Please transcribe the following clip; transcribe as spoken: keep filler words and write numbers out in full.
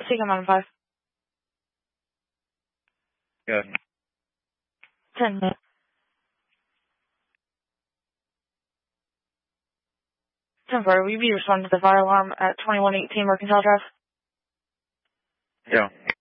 Seeker nine five. Good. ten minutes. ten four, will you be responding to the fire alarm at twenty-one eighteen Mercantile Drive? Yeah.